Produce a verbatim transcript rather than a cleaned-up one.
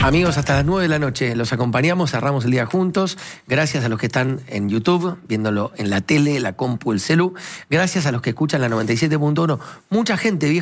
Amigos, hasta las nueve de la noche los acompañamos, cerramos el día juntos. Gracias a los que están en YouTube, viéndolo en la tele, la compu, el celu. Gracias a los que escuchan la noventa y siete punto uno. Mucha gente vieja.